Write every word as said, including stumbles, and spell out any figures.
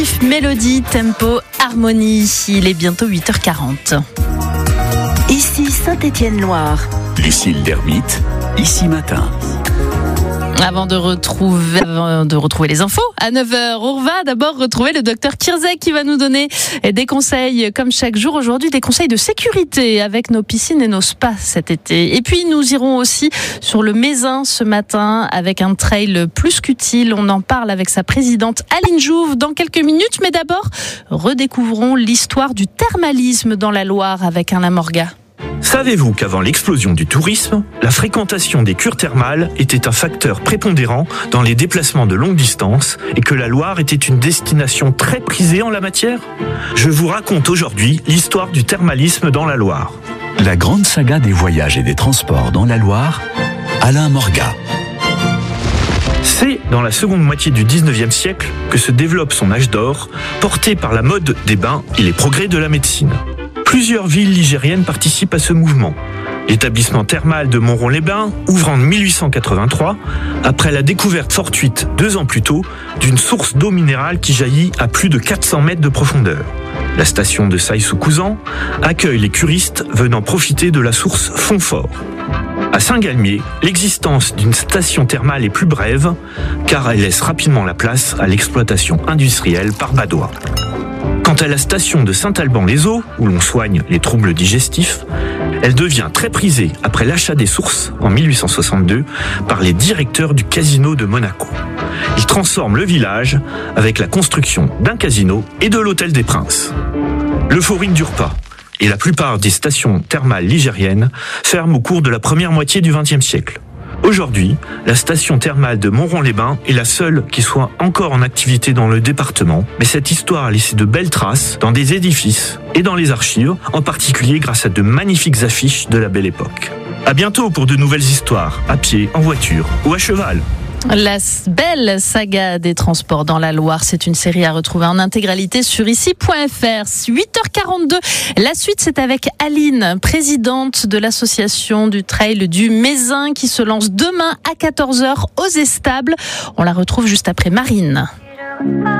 Mélodie, tempo, harmonie. Il est bientôt huit heures quarante. Ici Saint-Étienne-Loire. Lucille Dermite, ici matin. Avant de retrouver, avant de retrouver les infos, à neuf heures, on va d'abord retrouver le docteur Kirzek qui va nous donner des conseils, comme chaque jour aujourd'hui, des conseils de sécurité avec nos piscines et nos spas cet été. Et puis nous irons aussi sur le Mézin ce matin avec un trail plus qu'utile. On en parle avec sa présidente Aline Jouve dans quelques minutes. Mais d'abord, redécouvrons l'histoire du thermalisme dans la Loire avec Alain Morga. Savez-vous qu'avant l'explosion du tourisme, la fréquentation des cures thermales était un facteur prépondérant dans les déplacements de longue distance et que la Loire était une destination très prisée en la matière ? Je vous raconte aujourd'hui l'histoire du thermalisme dans la Loire. La grande saga des voyages et des transports dans la Loire, Alain Morga. C'est dans la seconde moitié du dix-neuvième siècle que se développe son âge d'or, porté par la mode des bains et les progrès de la médecine. Plusieurs villes ligériennes participent à ce mouvement. L'établissement thermal de Montrond-les-Bains ouvre en mille huit cent quatre-vingt-trois, après la découverte fortuite, deux ans plus tôt, d'une source d'eau minérale qui jaillit à plus de quatre cents mètres de profondeur. La station de Sailly-sous-Couzan accueille les curistes venant profiter de la source Fontfort. À Saint-Galmier, l'existence d'une station thermale est plus brève, car elle laisse rapidement la place à l'exploitation industrielle par Badois. Quant à la station de Saint-Alban-les-Eaux, où l'on soigne les troubles digestifs, elle devient très prisée après l'achat des sources en mille huit cent soixante-deux par les directeurs du casino de Monaco. Ils transforment le village avec la construction d'un casino et de l'hôtel des Princes. L'euphorie ne dure pas, et la plupart des stations thermales ligériennes ferment au cours de la première moitié du vingtième siècle. Aujourd'hui, la station thermale de Montrond-les-Bains est la seule qui soit encore en activité dans le département, mais cette histoire a laissé de belles traces dans des édifices et dans les archives, en particulier grâce à de magnifiques affiches de la Belle Époque. À bientôt pour de nouvelles histoires, à pied, en voiture ou à cheval. La belle saga des transports dans la Loire, c'est une série à retrouver en intégralité sur ici point f r. huit heures quarante-deux, la suite c'est avec Aline, présidente de l'association du trail du Mézin qui se lance demain à quatorze heures aux Estables. On la retrouve juste après Marine.